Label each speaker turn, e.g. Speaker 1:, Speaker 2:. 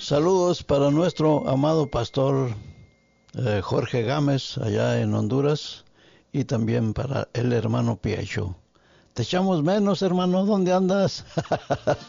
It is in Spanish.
Speaker 1: Saludos para nuestro amado pastor Jorge Gámez allá en Honduras y también para el hermano Piecho. Te echamos menos, hermano, ¿dónde andas?